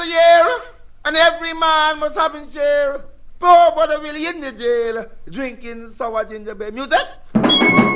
a year, and every man must have his share. Poor brother Willie in the jail, drinking sour ginger beer. Music.